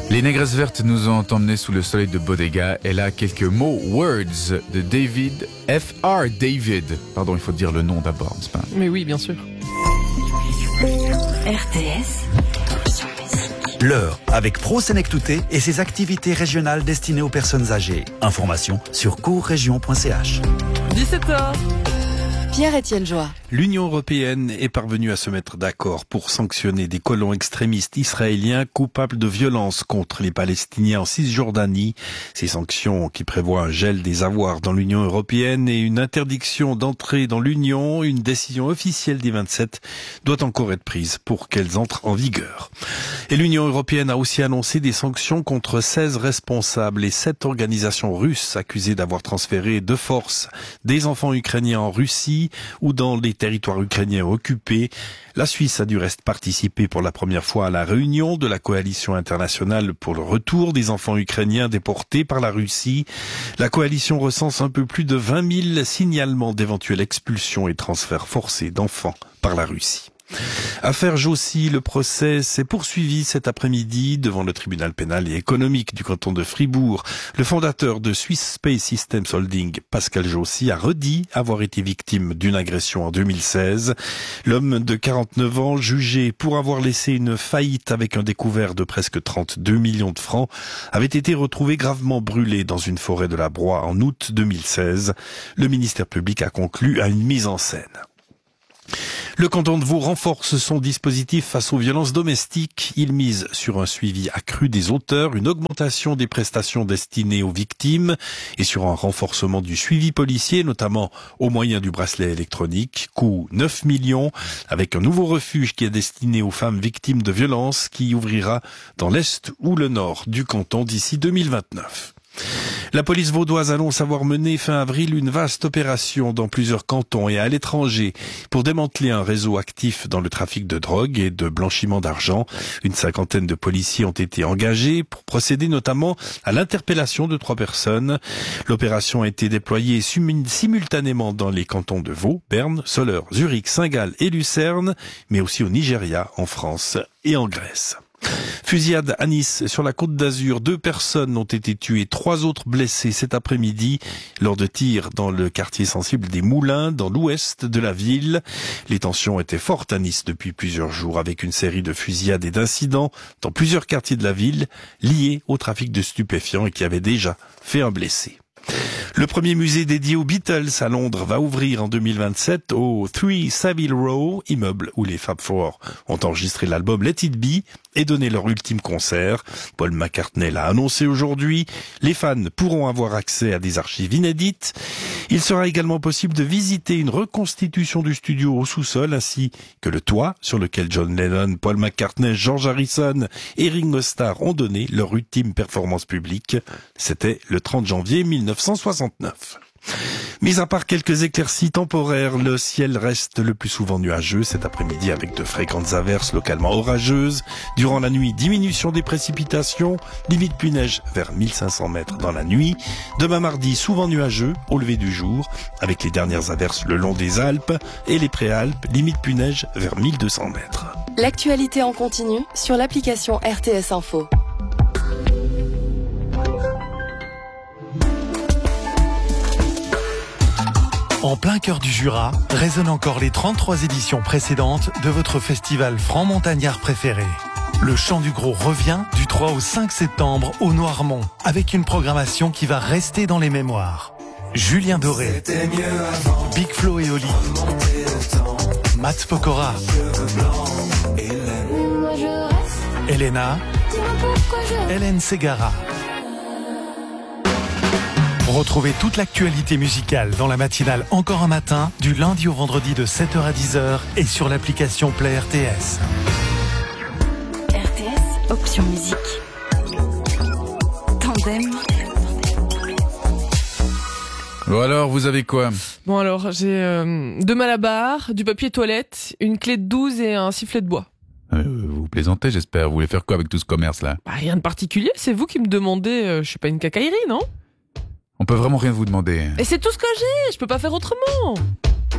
Les Négresses Vertes nous ont emmenés sous le soleil de Bodega. Et là, quelques mots, words de David, F.R. David. Pardon, il faut dire le nom d'abord, n'est-ce pas? Mais oui, bien sûr. RTS. L'heure avec Pro Sénectouté et ses activités régionales destinées aux personnes âgées. Information sur courregion.ch. 17h. Pierre-Étienne Joie. L'Union européenne est parvenue à se mettre d'accord pour sanctionner des colons extrémistes israéliens coupables de violences contre les Palestiniens en Cisjordanie. Ces sanctions qui prévoient un gel des avoirs dans l'Union européenne et une interdiction d'entrée dans l'Union, une décision officielle des 27, doit encore être prise pour qu'elles entrent en vigueur. Et l'Union européenne a aussi annoncé des sanctions contre 16 responsables et 7 organisations russes accusées d'avoir transféré de force des enfants ukrainiens en Russie ou dans les territoires ukrainiens occupés. La Suisse a du reste participé pour la première fois à la réunion de la coalition internationale pour le retour des enfants ukrainiens déportés par la Russie. La coalition recense un peu plus de 20 000 signalements d'éventuelles expulsions et transferts forcés d'enfants par la Russie. Affaire Jossi, le procès s'est poursuivi cet après-midi devant le tribunal pénal et économique du canton de Fribourg. Le fondateur de Swiss Space Systems Holding, Pascal Jossi, a redit avoir été victime d'une agression en 2016. L'homme de 49 ans, jugé pour avoir laissé une faillite avec un découvert de presque 32 millions de francs, avait été retrouvé gravement brûlé dans une forêt de la Broye en août 2016. Le ministère public a conclu à une mise en scène. Le canton de Vaud renforce son dispositif face aux violences domestiques. Il mise sur un suivi accru des auteurs, une augmentation des prestations destinées aux victimes et sur un renforcement du suivi policier, notamment au moyen du bracelet électronique. Coût 9 millions, avec un nouveau refuge qui est destiné aux femmes victimes de violences qui ouvrira dans l'est ou le nord du canton d'ici 2029. La police vaudoise annonce avoir mené fin avril une vaste opération dans plusieurs cantons et à l'étranger pour démanteler un réseau actif dans le trafic de drogue et de blanchiment d'argent. Une cinquantaine de policiers ont été engagés pour procéder notamment à l'interpellation de 3 personnes. L'opération a été déployée simultanément dans les cantons de Vaud, Berne, Soleure, Zurich, Saint-Gall et Lucerne, mais aussi au Nigeria, en France et en Grèce. Fusillade à Nice, sur la Côte d'Azur. 2 personnes ont été tuées, 3 autres blessées cet après-midi lors de tirs dans le quartier sensible des Moulins, dans l'ouest de la ville. Les tensions étaient fortes à Nice depuis plusieurs jours, avec une série de fusillades et d'incidents dans plusieurs quartiers de la ville liés au trafic de stupéfiants et qui avaient déjà fait un blessé. Le premier musée dédié aux Beatles à Londres va ouvrir en 2027 au 3 Savile Row, immeuble où les Fab Four ont enregistré l'album Let It Be et donné leur ultime concert. Paul McCartney l'a annoncé aujourd'hui. Les fans pourront avoir accès à des archives inédites. Il sera également possible de visiter une reconstitution du studio au sous-sol ainsi que le toit sur lequel John Lennon, Paul McCartney, George Harrison et Ringo Starr ont donné leur ultime performance publique. C'était le 30 janvier 1969. Mis à part quelques éclaircies temporaires, le ciel reste le plus souvent nuageux cet après-midi avec de fréquentes averses localement orageuses. Durant la nuit, diminution des précipitations, limite pluie-neige vers 1500 mètres dans la nuit. Demain mardi, souvent nuageux au lever du jour avec les dernières averses le long des Alpes et les préalpes, limite pluie-neige vers 1200 mètres. L'actualité en continu sur l'application RTS Info. En plein cœur du Jura, résonnent encore les 33 éditions précédentes de votre festival franc-montagnard préféré. Le Chant du Gros revient du 3 au 5 septembre au Noirmont, avec une programmation qui va rester dans les mémoires. Julien Doré, Big Flo et Oli, Matt Pokora, Elena, Hélène Ségara. Retrouvez toute l'actualité musicale dans la matinale Encore un matin, du lundi au vendredi de 7h à 10h et sur l'application Play RTS. RTS, option musique. Tandem. Bon alors, vous avez quoi? Bon alors, j'ai 2 malabars, du papier toilette, une clé de 12 et un sifflet de bois. Vous plaisantez, j'espère. Vous voulez faire quoi avec tout ce commerce-là? Bah, rien de particulier, c'est vous qui me demandez, je suis pas une cacaillerie, non? On peut vraiment rien vous demander. Et c'est tout ce que j'ai, je peux pas faire autrement.